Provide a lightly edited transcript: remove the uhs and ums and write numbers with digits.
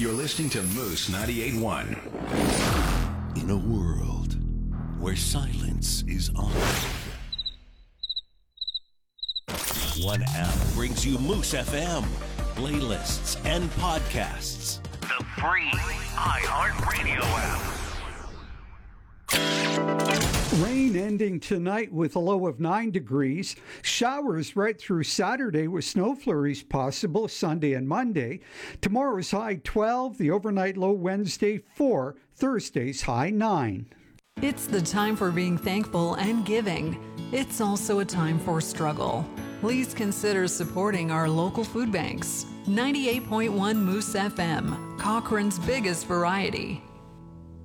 You're listening to Moose 98.1. In a world where silence is honored, one app brings you Moose FM, playlists, and podcasts. The free iHeartRadio app. Rain ending tonight with a low of 9 degrees. Showers right through Saturday with snow flurries possible Sunday and Monday. Tomorrow's high 12, the overnight low Wednesday 4, Thursday's high 9. It's the time for being thankful and giving. It's also a time for struggle. Please consider supporting our local food banks. 98.1 Moose FM, Cochrane's biggest variety.